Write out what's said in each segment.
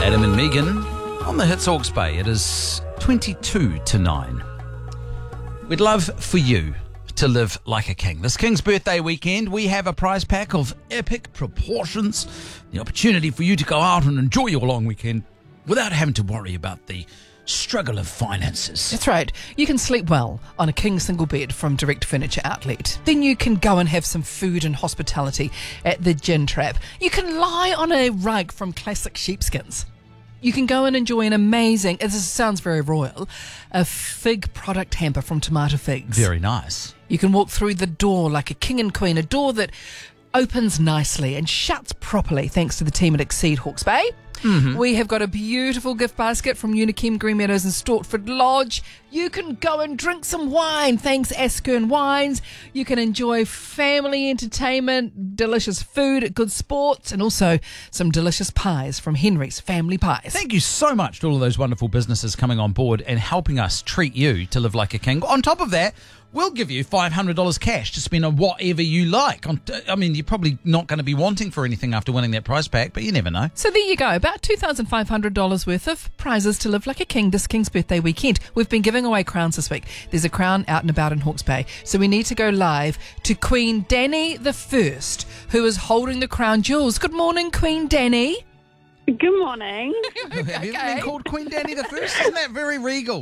Adam and Megan on the Hits Hawke's Bay. It is 22 to 9. We'd love for you to live like a king. This King's Birthday weekend, we have a prize pack of epic proportions. The opportunity for you to go out and enjoy your long weekend without having to worry about the struggle of finances. That's right. You can sleep well on a king single bed from Direct Furniture Outlet. Then you can go and have some food and hospitality at the Gin Trap. You can lie on a rug from Classic Sheepskins. You can go and enjoy an amazing, this sounds very royal, a fig product hamper from Tomato Figs. Very nice. You can walk through the door like a king and queen, a door that opens nicely and shuts properly thanks to the team at Exceed Hawke's Bay. Mm-hmm. We have got a beautiful gift basket from Unikim Green Meadows and Stortford Lodge. You can go and drink some wine, thanks Askern Wines. You can enjoy family entertainment, delicious food at Good Sports, and also some delicious pies from Henry's Family Pies. Thank you so much to all of those wonderful businesses coming on board and helping us treat you to live like a king. On top of that, we'll give you $500 cash to spend on whatever you like. I mean, you're probably not going to be wanting for anything after winning that prize pack, but you never know. So there you go, about $2,500 worth of prizes to live like a king this King's Birthday weekend. We've been giving away crowns this week. There's a crown out and about in Hawke's Bay. So we need to go live to Queen Danny the First, who is holding the crown jewels. Good morning, Queen Danny. Good morning. Have you ever been called Queen Danny the First? Isn't that very regal?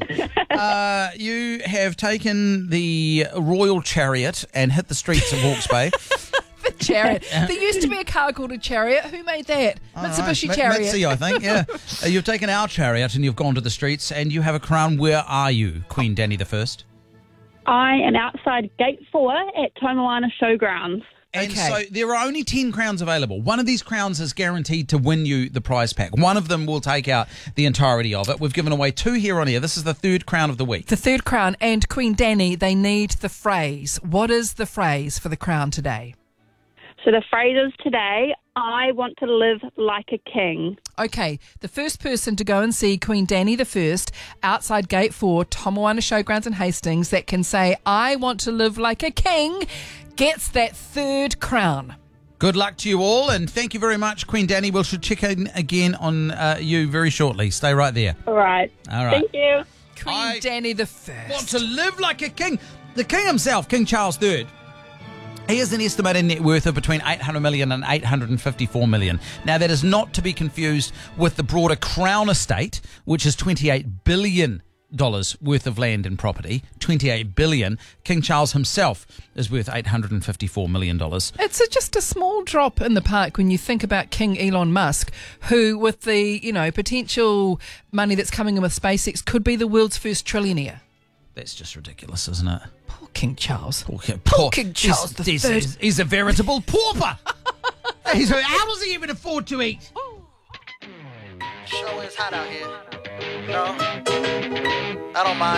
You have taken the royal chariot and hit the streets of Hawke's Bay. The chariot. There used to be a car called a chariot. Who made that? Mitsubishi Chariot. Mitsubishi, I think, yeah. You've taken our chariot and you've gone to the streets and you have a crown. Where are you, Queen Danny the First? I am outside Gate 4 at Tomoana Showgrounds. And so there are only 10 crowns available. One of these crowns is guaranteed to win you the prize pack. One of them will take out the entirety of it. We've given away 2 here on air. This is the third crown of the week. The third crown. And Queen Danny, they need the phrase. What is the phrase for the crown today? So the phrase is today, I want to live like a king. Okay, the first person to go and see Queen Danny the First outside Gate 4, Tomoana Showgrounds in Hastings, that can say, I want to live like a king, gets that third crown. Good luck to you all, and thank you very much, Queen Danny. We should check in again on you very shortly. Stay right there. All right. Thank you. Queen Danny the First. Want to live like a king. The king himself, King Charles III, he has an estimated net worth of between $800 million and $854 million. Now, that is not to be confused with the broader Crown estate, which is $28 billion worth of land and property. $28 billion. King Charles himself is worth $854 million. It's just a small drop in the park when you think about King Elon Musk, who, with the potential money that's coming in with SpaceX, could be the world's first trillionaire. That's just ridiculous, isn't it? Poor King Charles. Poor King Charles the Third. He's a veritable pauper. How does he even afford to eat? Sure is hot out here. No, I don't mind.